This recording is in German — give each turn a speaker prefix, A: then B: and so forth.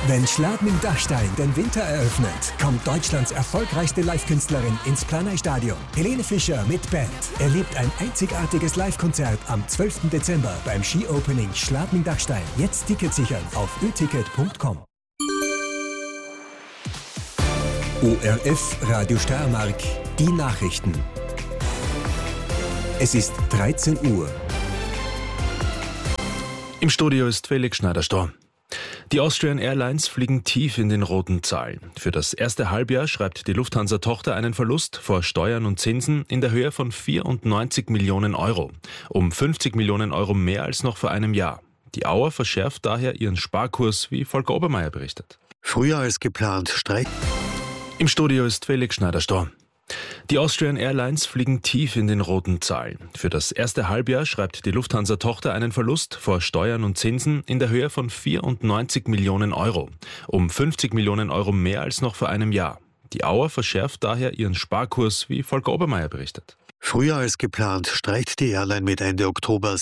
A: Wenn Schladming-Dachstein den Winter eröffnet, kommt Deutschlands erfolgreichste Live-Künstlerin ins Planei-Stadion. Helene Fischer mit Band erlebt ein einzigartiges Live-Konzert am 12. Dezember beim Ski-Opening Schladming-Dachstein. Jetzt Ticket sichern auf öticket.com. ORF Radio Steiermark, die Nachrichten. Es ist 13 Uhr.
B: Im Studio ist Felix Schneider-Storr. Die Austrian Airlines fliegen tief in den roten Zahlen. Für das erste Halbjahr schreibt die Lufthansa-Tochter einen Verlust vor Steuern und Zinsen in der Höhe von 94 Millionen Euro. Um 50 Millionen Euro mehr als noch vor einem Jahr. Die Auer verschärft daher ihren Sparkurs, wie Volker Obermeier berichtet.
C: Früher als geplant streikt.
B: Im Studio ist Felix Schneider-Storr. Die Austrian Airlines fliegen tief in den roten Zahlen. Für das erste Halbjahr schreibt die Lufthansa-Tochter einen Verlust vor Steuern und Zinsen in der Höhe von 94 Millionen Euro. Um 50 Millionen Euro mehr als noch vor einem Jahr. Die Auer verschärft daher ihren Sparkurs, wie Volker Obermeier berichtet.
C: Früher als geplant streikt die Airline mit Ende Oktober